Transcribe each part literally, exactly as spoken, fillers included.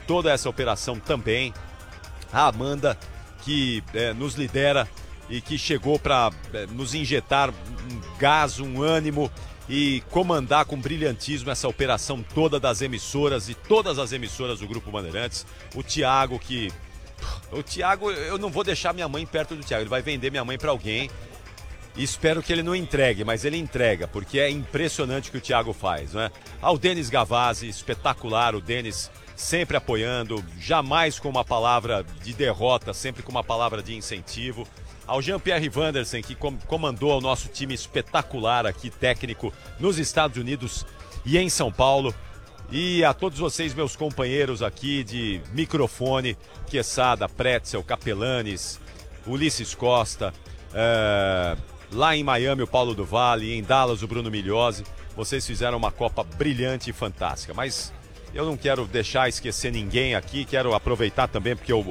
toda essa operação também. A Amanda, que é, nos lidera e que chegou para é, nos injetar um gás, um ânimo e comandar com brilhantismo essa operação toda das emissoras e todas as emissoras do Grupo Bandeirantes. O Thiago, que... O Thiago, eu não vou deixar minha mãe perto do Thiago, ele vai vender minha mãe para alguém. E espero que ele não entregue, mas ele entrega, porque é impressionante o que o Thiago faz, não é? Ao Denis Gavazzi, espetacular, o Denis sempre apoiando, jamais com uma palavra de derrota, sempre com uma palavra de incentivo. Ao Jean-Pierre Vandersen, que comandou o nosso time espetacular aqui, técnico, nos Estados Unidos e em São Paulo. E a todos vocês, meus companheiros aqui de microfone, Quesada, Pretzel, Capelanes, Ulisses Costa, é... lá em Miami o Paulo do Vale, em Dallas o Bruno Migliosi. Vocês fizeram uma Copa brilhante e fantástica, mas eu não quero deixar esquecer ninguém aqui, quero aproveitar também porque o,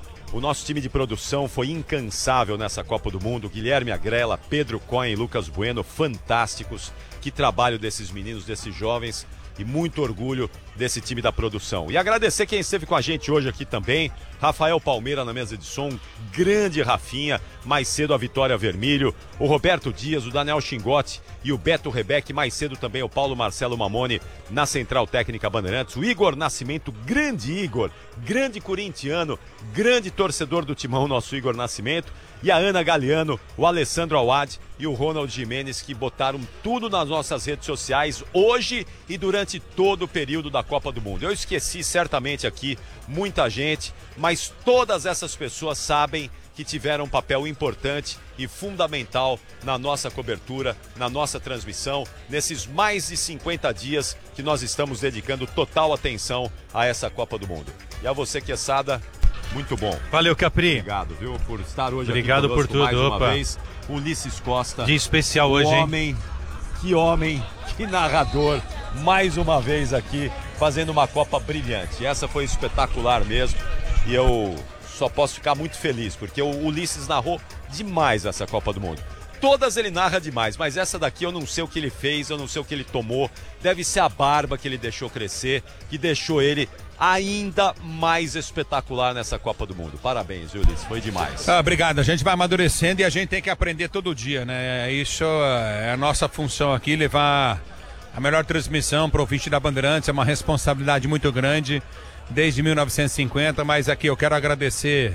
o nosso time de produção foi incansável nessa Copa do Mundo. Guilherme Agrela, Pedro Cohen e Lucas Bueno, fantásticos. Que trabalho desses meninos, desses jovens, e muito orgulho desse time da produção. E agradecer quem esteve com a gente hoje aqui também, Rafael Palmeira na mesa de som, grande Rafinha, mais cedo a Vitória Vermelho, o Roberto Dias, o Daniel Xingotti e o Beto Rebeck, mais cedo também o Paulo Marcelo Mamone na Central Técnica Bandeirantes, o Igor Nascimento, grande Igor, grande corintiano, grande torcedor do Timão, nosso Igor Nascimento, e a Ana Galeano, o Alessandro Awad e o Ronald Jimenez, que botaram tudo nas nossas redes sociais hoje e durante todo o período da Copa do Mundo. Eu esqueci certamente aqui muita gente, mas todas essas pessoas sabem que tiveram um papel importante e fundamental na nossa cobertura, na nossa transmissão, nesses mais de cinquenta dias que nós estamos dedicando total atenção a essa Copa do Mundo. E a você, Quesada, muito bom. Valeu, Capri. Obrigado, viu, por estar hoje Obrigado aqui conosco por tudo, mais uma opa. vez. Ulisses Costa. Dia especial hoje, hein? Homem, que homem, que narrador, mais uma vez aqui, fazendo uma Copa brilhante. Essa foi espetacular mesmo e eu só posso ficar muito feliz, porque o Ulisses narrou demais essa Copa do Mundo. Todas ele narra demais, mas essa daqui eu não sei o que ele fez, eu não sei o que ele tomou. Deve ser a barba que ele deixou crescer, que deixou ele ainda mais espetacular nessa Copa do Mundo. Parabéns, Ulisses, foi demais. Ah, obrigado, a gente vai amadurecendo e a gente tem que aprender todo dia, né? Isso é a nossa função aqui, levar a melhor transmissão para o ouvinte da Bandeirantes, é uma responsabilidade muito grande desde mil novecentos e cinquenta, mas aqui eu quero agradecer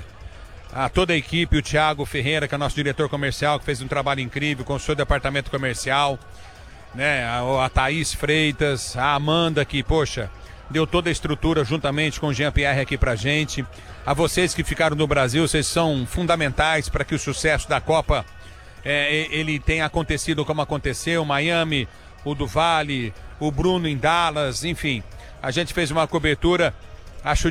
a toda a equipe, o Thiago Ferreira, que é o nosso diretor comercial, que fez um trabalho incrível com o seu departamento comercial, né? A, a Thaís Freitas, a Amanda, que, poxa, deu toda a estrutura juntamente com o Jean-Pierre aqui pra gente. A vocês que ficaram no Brasil, vocês são fundamentais para que o sucesso da Copa é, ele tenha acontecido como aconteceu. Miami, o do Vale, o Bruno em Dallas, enfim. A gente fez uma cobertura, acho,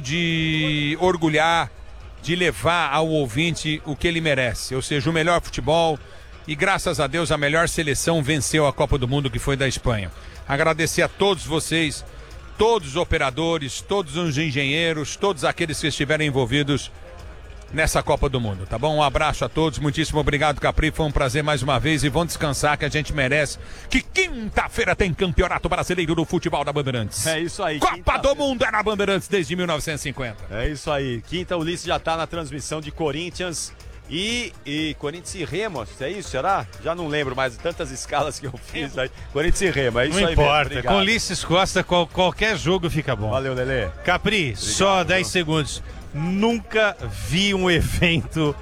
de orgulhar, de levar ao ouvinte o que ele merece, ou seja, o melhor futebol, e graças a Deus a melhor seleção venceu a Copa do Mundo, que foi da Espanha. Agradecer a todos vocês, todos os operadores, todos os engenheiros, todos aqueles que estiveram envolvidos nessa Copa do Mundo, tá bom? Um abraço a todos, muitíssimo obrigado, Capri, foi um prazer mais uma vez e vão descansar que a gente merece, que quinta-feira tem Campeonato Brasileiro do Futebol da Bandeirantes. É isso aí. Copa do Mundo é na Bandeirantes desde mil novecentos e cinquenta. É isso aí, quinta o Ulisses já tá na transmissão de Corinthians e, e Corinthians e Remo, é isso, será? Já não lembro mais, tantas escalas que eu fiz aí. Corinthians e Remo, é isso Não aí importa, mesmo, com Ulisses Costa qual, qualquer jogo fica bom. Valeu, Lelê. Capri, Obrigado, só dez viu? segundos. Nunca vi um evento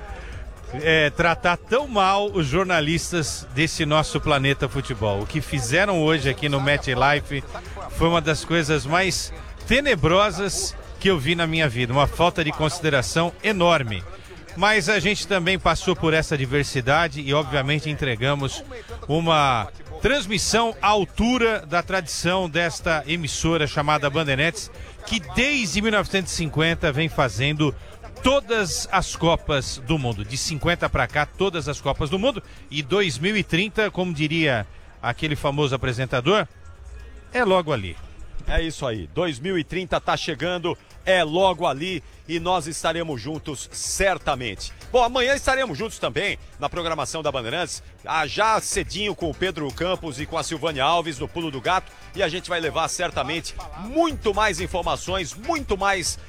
é, tratar tão mal os jornalistas desse nosso planeta futebol. O que fizeram hoje aqui no Match Life foi uma das coisas mais tenebrosas que eu vi na minha vida. Uma falta de consideração enorme. Mas a gente também passou por essa diversidade e obviamente entregamos uma transmissão à altura da tradição desta emissora chamada Bandeirantes, que desde mil novecentos e cinquenta vem fazendo todas as Copas do Mundo. De cinquenta para cá, todas as Copas do Mundo. E dois mil e trinta, como diria aquele famoso apresentador, é logo ali. É isso aí, dois mil e trinta tá chegando, é logo ali e nós estaremos juntos certamente. Bom, amanhã estaremos juntos também na programação da Bandeirantes, ah, já cedinho com o Pedro Campos e com a Silvânia Alves no Pulo do Gato, e a gente vai levar certamente muito mais informações, muito mais